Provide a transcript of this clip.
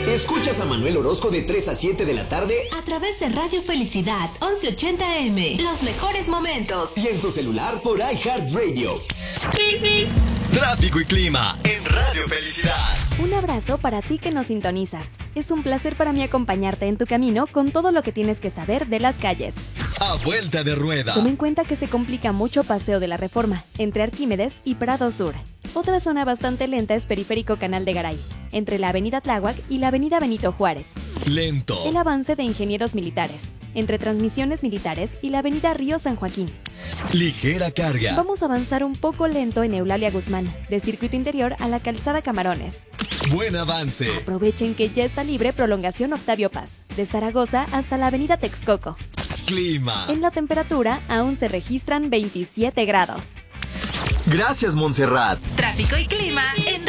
Escuchas a Manuel Orozco de 3 a 7 de la tarde a través de Radio Felicidad 1180M. Los mejores momentos. Y en tu celular por iHeartRadio. Tráfico y clima en Radio Felicidad. Un abrazo para ti que nos sintonizas. Es un placer para mí acompañarte en tu camino con todo lo que tienes que saber de las calles. A vuelta de rueda. Toma en cuenta que se complica mucho Paseo de la Reforma, entre Arquímedes y Prado Sur. Otra zona bastante lenta es Periférico Canal de Garay, entre la Avenida Tláhuac y la Avenida Benito Juárez. Lento. El avance de Ingenieros Militares, entre Transmisiones Militares y la Avenida Río San Joaquín. Ligera carga. Vamos a avanzar un poco lento en Eulalia Guzmán, de Circuito Interior a la Calzada Camarones. Buen avance. Aprovechen que ya está libre prolongación Octavio Paz, de Zaragoza hasta la Avenida Texcoco. Clima. En la temperatura aún se registran 27 grados. Gracias, Montserrat. Tráfico y clima en